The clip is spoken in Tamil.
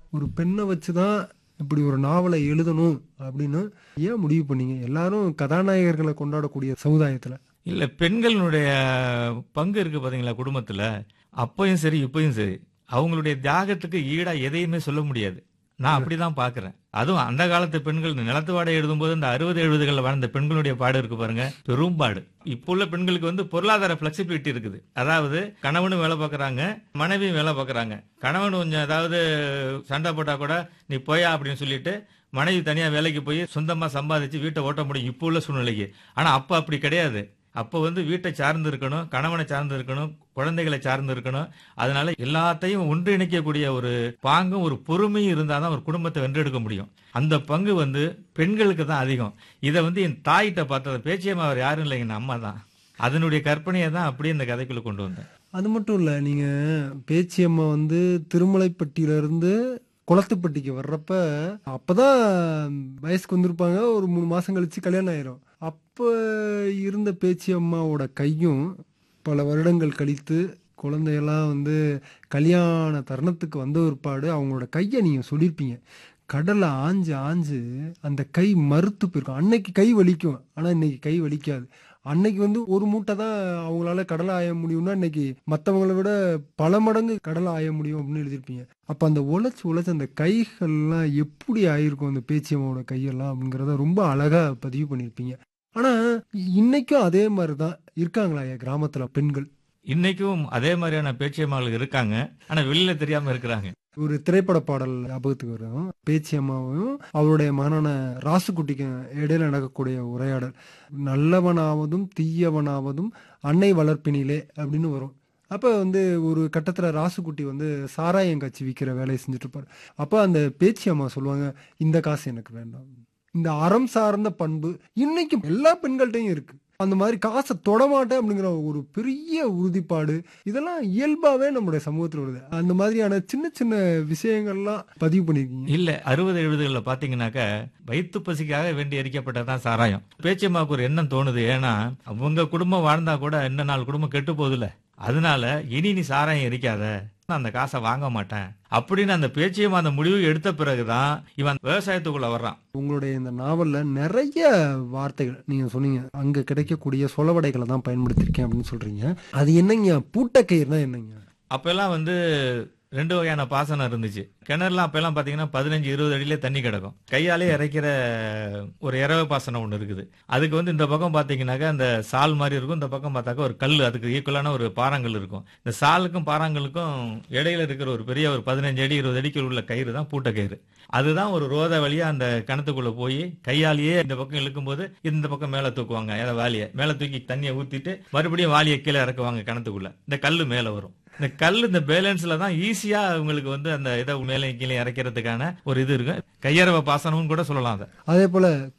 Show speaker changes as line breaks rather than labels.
ஒரு பெண்ணை வச்சுதான் இப்படி ஒரு நாவலை எழுதணும் அப்படின்னு ஏன் முடிவு பண்ணீங்க? எல்லாரும் கதாநாயகர்களை கொண்டாடக்கூடிய சமுதாயத்துல.
இல்ல, பெண்களுடைய பங்கு இருக்கு பாத்தீங்களா குடும்பத்துல. அப்பயும் சரி இப்பயும் சரி அவங்களுடைய தியாகத்துக்கு ஈடா எதையுமே சொல்ல முடியாது. நான் அப்படிதான் பாக்குறேன். அதுவும் அந்த காலத்து பெண்கள் நிலத்து வாடகை எழுதும்போது இந்த 60-70களில் வாழ்ந்த பெண்களுடைய பாடு இருக்கு பாருங்க, பெரும்பாடு. இப்போ உள்ள பெண்களுக்கு வந்து பொருளாதார பிளெக்சிபிலிட்டி இருக்குது. அதாவது கணவனும் வேலை பார்க்கறாங்க, மனைவியும் வேலை பார்க்கறாங்க. கணவன் கொஞ்சம் ஏதாவது சண்டை போட்டா கூட நீ போயா அப்படின்னு சொல்லிட்டு மனைவி தனியா வேலைக்கு போய் சொந்தமா சம்பாதிச்சு வீட்டை ஓட்ட முடியும் இப்போ உள்ள சூழ்நிலைக்கு. ஆனா அப்ப அப்படி கிடையாது. அப்போ வந்து வீட்டை சார்ந்து இருக்கணும், கணவனை சார்ந்து இருக்கணும், குழந்தைகளை சார்ந்து இருக்கணும். அதனால எல்லாத்தையும் ஒன்றிணைக்கக்கூடிய ஒரு பாங்கும் ஒரு பொறுமையும் இருந்தாதான் ஒரு குடும்பத்தை வென்றெடுக்க முடியும். அந்த பங்கு வந்து பெண்களுக்கு தான் அதிகம். இதை வந்து என் தாயிட்ட பார்த்தத பேச்சியம்மா அவர் யாரும் இல்லை, எங்க அம்மா தான். அதனுடைய கற்பனையை தான் அப்படியே இந்த கதைக்குள்ள கொண்டு வந்தேன்.
அது மட்டும் இல்ல, நீங்க பேச்சியம்மா வந்து திருமலைப்பட்டியில இருந்து குளத்துப்பட்டிக்கு வர்றப்ப அப்பதான் வயசுக்கு வந்திருப்பாங்க. ஒரு 3 மாசம் கழிச்சு கல்யாணம் ஆயிரும். அப்ப இருந்த பேச்சி அம்மாவோட கையும் பல வருடங்கள் கழித்து குழந்தையெல்லாம் வந்து கல்யாண தருணத்துக்கு வந்த ஒருபாடு அவங்களோட கையை நீங்க சொல்லியிருப்பீங்க. கடலை ஆஞ்சு ஆஞ்சு அந்த கை மறுத்து போயிருக்கும். அன்னைக்கு கை வலிக்கும், ஆனா இன்னைக்கு கை வலிக்காது. அன்னைக்கு வந்து ஒரு மூட்டை தான் அவங்களால கடலை ஆய முடியும்னா இன்னைக்கு மற்றவங்களை விட பல மடங்கு கடலை ஆய முடியும் அப்படின்னு எழுதியிருப்பீங்க. அப்ப அந்த உழைச்சு அந்த கைகள்லாம் எப்படி ஆயிருக்கும் அந்த பேச்சியம்மாவோட கையெல்லாம் அப்படிங்கிறத ரொம்ப அழகா பதிவு பண்ணியிருப்பீங்க. ஆனா இன்னைக்கும் அதே மாதிரிதான் இருக்காங்களா கிராமத்துல பெண்கள்?
இன்னைக்கும் அதே மாதிரியான பேச்சியம்மாள் இருக்காங்க, ஆனா வெளியில தெரியாம இருக்கிறாங்க.
ஒரு திரைப்பட பாடல் ஞாபகத்துக்கு வரும். பேச்சியம்மாவையும் அவருடைய மகனான ராசுக்குட்டிக்கும் இடையில நடக்கக்கூடிய உரையாடல், நல்லவனாவதும் தீயவனாவதும் அன்னை வளர்ப்பினிலே அப்படின்னு வரும். அப்ப வந்து ஒரு கட்டத்துல ராசுக்குட்டி வந்து சாராயம் காய்ச்சி விற்கிற வேலையை செஞ்சுட்டு இருப்பாரு. அப்ப அந்த பேச்சியம்மா சொல்லுவாங்க, இந்த காசு எனக்கு வேண்டாம். இந்த அறம் சார்ந்த பண்பு இன்னைக்கும் எல்லா பெண்கள்ட்டையும் இருக்கு. அந்த மாதிரி காசை தொடமாட்டேன் அப்படிங்கிற ஒரு பெரிய உறுதிப்பாடு இதெல்லாம் இயல்பாவே நம்முடைய சமூகத்தில் வருது. அந்த மாதிரியான சின்ன சின்ன விஷயங்கள்லாம் பதிவு பண்ணிருக்கீங்க.
இல்ல 60-70களில் பாத்தீங்கன்னாக்க வயிற்று பசிக்காக வேண்டி எரிக்கப்பட்டதான் சாராயம். பேச்சியம்மாவுக்கு ஒரு எண்ணம் தோணுது. ஏன்னா அவங்க குடும்பம் வாழ்ந்தா கூட இன்னும் 4 குடும்பம் கெட்டு போகுதுல. அதனால இனி நீ சாராயம் எரிக்காத, நான் அந்த காசை வாங்க மாட்டேன் அப்படின்னு அந்த பேச்சியம்மா அந்த முடிவு எடுத்த பிறகுதான் இவன் விவசாயத்துக்குள்ள வர்றான்.
உங்களுடைய இந்த நாவல்ல நிறைய வார்த்தைகள் நீங்க சொன்னீங்க, அங்க கிடைக்கக்கூடிய சொலவடைகளை தான் பயன்படுத்திருக்கேன் அப்படின்னு சொல்றீங்க. அது என்னங்க? பூட்டக்கயிறுனா என்னங்க?
அப்ப எல்லாம் வந்து 2 வகையான பாசனம் இருந்துச்சு. கிணறுலாம் அப்ப எல்லாம் பாத்தீங்கன்னா 15-20 அடியிலே தண்ணி கிடக்கும். கையாலே இறைக்கிற ஒரு இரவ பாசனம் ஒண்ணு இருக்குது. அதுக்கு வந்து இந்த பக்கம் பாத்தீங்கன்னாக்கா அந்த சால் மாதிரி இருக்கும், இந்த பக்கம் பார்த்தாக்கா ஒரு கல், அதுக்கு ஈக்குவலான ஒரு பாறாங்கல் இருக்கும். இந்த சாலுக்கும் பாறாங்கலுக்கும் இடையில இருக்கிற ஒரு பெரிய ஒரு 15 அடி 20 அடிக்கு உள்ள கயிறு தான் பூட்ட கயிறு. அதுதான் ஒரு ரோத வழியா அந்த கிணத்துக்குள்ள போய் கையாலேயே இந்த பக்கம் இழுக்கும் போது இந்த பக்கம் மேல தூக்குவாங்க. ஏதாவது வாளியை மேல தூக்கி தண்ணியை ஊத்திட்டு மறுபடியும் வாளியை கீழே இறக்குவாங்க கிணத்துக்குள்ள. இந்த கல்லு மேல வரும். இந்த கல் இந்த பேலன்ஸ்ல தான் ஈஸியா உங்களுக்கு வந்து அந்த இதை மேலே கீழே இறக்கிறதுக்கான ஒரு இது இருக்கு. கையறவ பாசனம்னு கூட சொல்லலாம். அதை
அதே போல